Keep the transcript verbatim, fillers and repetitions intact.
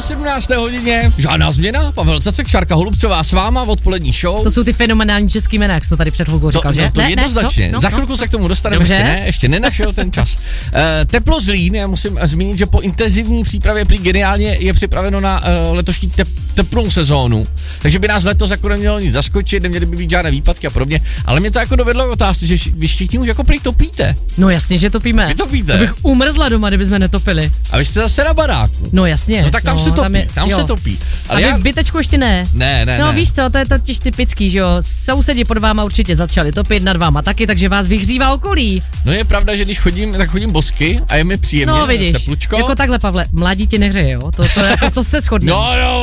sedmnácté hodině, žádná změna, Pavel Cacek, Šárka Holubcová s váma v odpolední show. To jsou ty fenomenální český jména, jak jsi to tady před chvilkou říkal, to, že? No to ne, jednoznačně, ne, no, za no, chvilku no. se k tomu dostaneme, Dobře. ještě ne, ještě nenašel ten čas. Uh, teplo Zlín, já musím zmínit, že po intenzivní přípravě prý geniálně je připraveno na uh, letošní tep, teplou sezónu, takže by nás letos jako nemělo nic zaskočit, neměly by být žádné výpadky a podobně, ale mě to jako dovedlo k otázce, že vy všichni už jako prý topíte. No jasně, že topíme. Vy topíte. To bych umrzla doma, kdybychom netopili. A vy jste zase na baráku. No jasně. No tak tam no, se topí, tam, je, tam jo. se topí. Ale a vy já... v bytečku ještě ne. Ne, ne, No ne. víš co, to je totiž typický, že jo. Sousedi pod váma určitě začali topit, nad váma taky, takže vás vyhřívá okolí. No je pravda, že když chodím, tak chodím bosky a je mi příjemně, no vidíš, teplučko. jako takhle, Pavle, mladí ti nehřeje, jo. To, to, jako, to se shodne. No, no,